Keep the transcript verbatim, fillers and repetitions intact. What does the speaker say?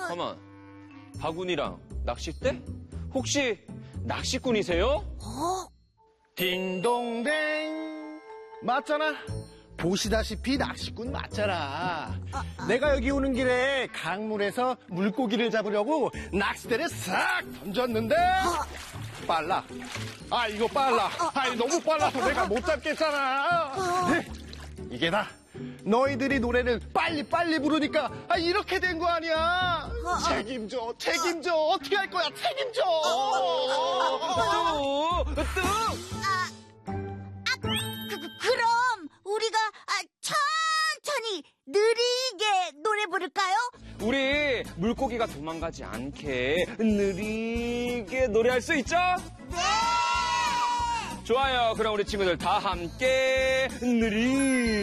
가만. 바구니랑 낚싯대? 혹시 낚시꾼이세요? 어? 딩동댕. 맞잖아. 보시다시피 낚시꾼 맞잖아. 내가 여기 오는 길에 강물에서 물고기를 잡으려고 낚싯대를 싹 던졌는데 빨라. 아 이거 빨라. 아 너무 빨라서 내가 못 잡겠잖아. 네, 이게 다 너희들이 노래를 빨리 빨리 부르니까 아 이렇게 된 거 아니야. 책임져, 책임져. 어떻게 할 거야? 책임져. 뚜, 뚜. 그, 그, 그럼 우리가 아, 천천히 느리게 노래 부를까요? 우리 물고기가 도망가지 않게 느리게 노래할 수 있죠? 네! 좋아요. 그럼 우리 친구들 다 함께 느리